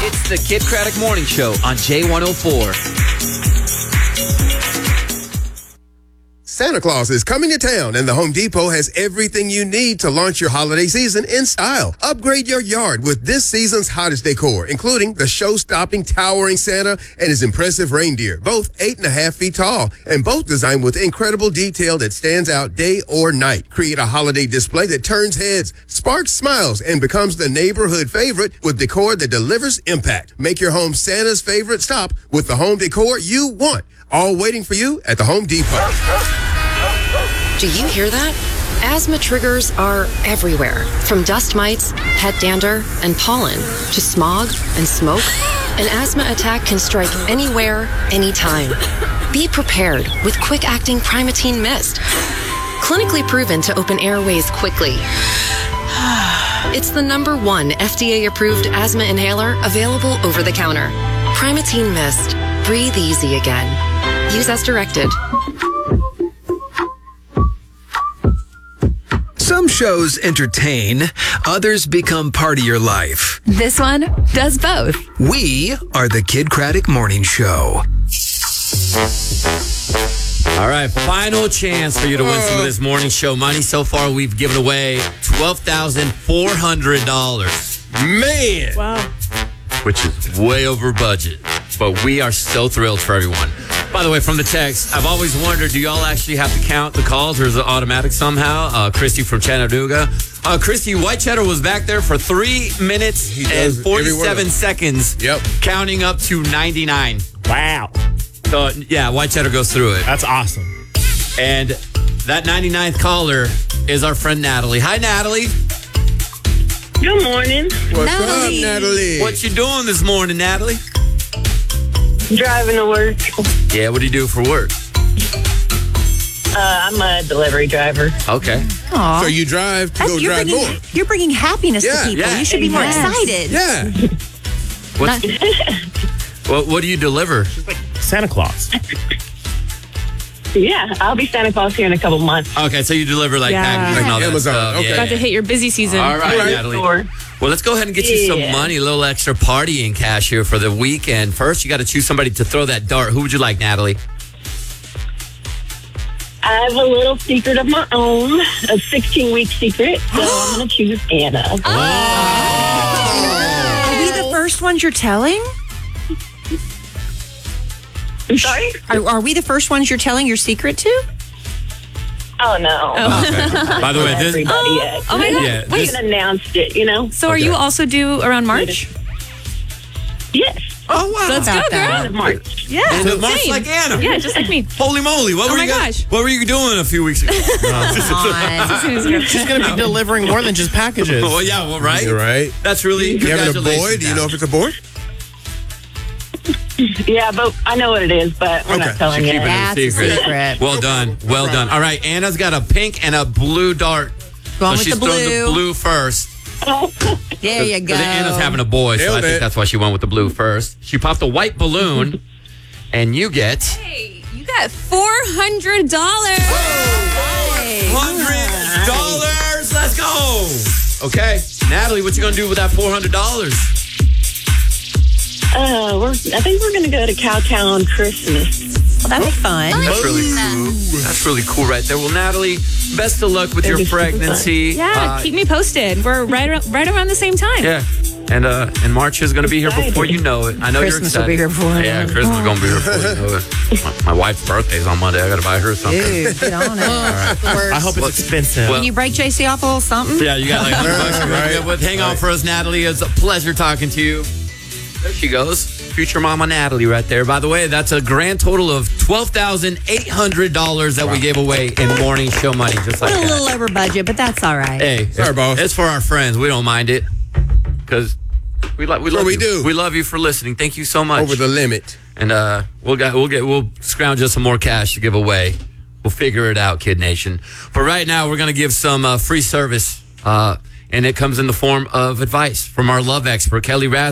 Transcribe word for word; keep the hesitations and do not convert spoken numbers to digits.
It's the Kid Craddock Morning Show on J one oh four. Santa Claus is coming to town, and the Home Depot has everything you need to launch your holiday season in style. Upgrade your yard with this season's hottest decor, including the show-stopping towering Santa and his impressive reindeer, both eight and a half feet tall, and both designed with incredible detail that stands out day or night. Create a holiday display that turns heads, sparks smiles, and becomes the neighborhood favorite with decor that delivers impact. Make your home Santa's favorite stop with the home decor you want. All waiting for you at the Home Depot. Do you hear that? Asthma triggers are everywhere, from dust mites, pet dander, and pollen, to smog and smoke. An asthma attack can strike anywhere, anytime. Be prepared with quick-acting Primatene Mist. Clinically proven to open airways quickly. It's the number one F D A-approved asthma inhaler available over the counter. Primatene Mist. Breathe easy again. Use as directed. Some shows entertain, others become part of your life. This one does both. We are the Kid Craddock Morning Show. All right, final chance for you to win some of this morning show money. So far, we've given away twelve thousand four hundred dollars. Man! Wow. Which is way over budget. But we are so thrilled for everyone. By the way, from the text, I've always wondered, do y'all actually have to count the calls or is it automatic somehow? Uh, Christy from Chattanooga. Uh, Christy, White Cheddar was back there for three minutes and forty-seven seconds, Yep. counting up to ninety-nine. Wow. So, yeah, White Cheddar goes through it. That's awesome. And that ninety-ninth caller is our friend Natalie. Hi, Natalie. Good morning. What's Natalie. up, Natalie? What you doing this morning, Natalie? Driving to work. Yeah, what do you do for work? Uh, I'm a delivery driver. Okay. Aw. So you drive to That's- go you're drive bringing, more. You're bringing happiness Yeah, to people. yeah. You should be more Yes. excited. Yeah. What's, what, what do you deliver? Santa Claus. Yeah, I'll be Santa Claus here in a couple months. Okay, so you deliver like Yeah. packages and all that Amazon, stuff. okay. Yeah, About to yeah. hit your busy season. All right, Right. Natalie. Sure. Well, let's go ahead and get you some Yeah. money, a little extra partying cash here for the weekend. First, you got to choose somebody to throw that dart. Who would you like, Natalie? I have a little secret of my own, a sixteen-week secret, so I'm going to choose Anna. Are we the first ones you're telling? I'm sorry? Are, are we the first ones you're telling your secret to? Oh, no. Okay. By the way, this. Everybody yet. Oh, my God. Yeah, We this, haven't announced it, you know? So are you also due around March? Yes, oh wow! Let's go, About girl. that. end of March. Yeah. And the March same. like Anna. Yeah, just like me. Holy moly! What Oh were my you gonna- gosh. What were you doing a few weeks ago? On. She's going to be delivering more than just packages. well, yeah, well, right. You're right. That's really. You having a congratulations, boy? Do you know if Natalie. it's a boy? Yeah, but I know what it is, but we're Okay. not telling Keep you. it a That's a secret. secret. Well done. Well done. All right, Anna's got a pink and a blue dart. Going so with she's the throwing the blue. blue first. There you go. Because Anna's having a boy, so Nailed I think it. that's why she went with the blue first. She popped a white balloon, and you get Hey, you got four hundred dollars. hundred dollars. Let's go. Okay, Natalie, what you gonna do with that four hundred dollars? Uh, we're, I think we're going to go to Cowtown Christmas. Well, that'd be fun. That's really cool. That's really cool right there. Well, Natalie, best of luck with your pregnancy. Yeah, Uh, keep me posted. We're right ar- right around the same time. Yeah. And uh, and March is going to be here before you know it. I know Christmas you're will excited. be here before I Yeah, know it. Christmas is going to be here before you know it. My, my wife's birthday is on Monday. I got to buy her something. Dude, get on it. I hope it's expensive. Well, Can you break J C off a little something? yeah, you got like one hundred bucks. to Right. get with. Hang on for us, Natalie. It's a pleasure talking to you. There she goes. Future mama Natalie right there. By the way, that's a grand total of twelve thousand eight hundred dollars that we gave away in morning show money, just like A that. little over budget, but that's all right. Hey, Sorry, boss. It's for our friends. We don't mind it because we like we love we you. do. We love you for listening. Thank you so much. Over the limit. and uh, we'll get we'll get we'll scrounge us some more cash to give away. We'll figure it out, Kid Nation. But right now, we're gonna give some uh, free service, uh, and it comes in the form of advice from our love expert, Kelly Raz.